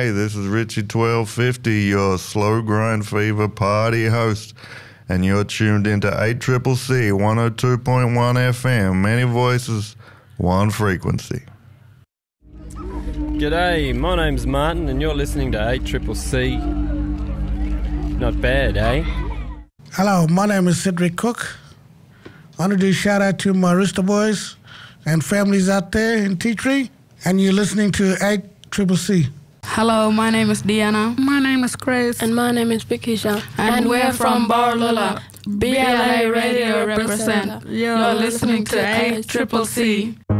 Hey, this is Richie 1250, your slow grind fever party host, and you're tuned into 8CCC 102.1 FM. Many voices, one frequency. G'day, my name's Martin, and you're listening to 8CCC. Not bad, eh? Hello, my name is Cedric Cook. I want to do a shout out to my Rooster Boys and families out there in Tea Tree, and you're listening to 8CCC. Hello, my name is Diana. My name is Grace. And my name is Bikisha. And we're from Barlola. BLA Radio represent. You're listening to 8CCC.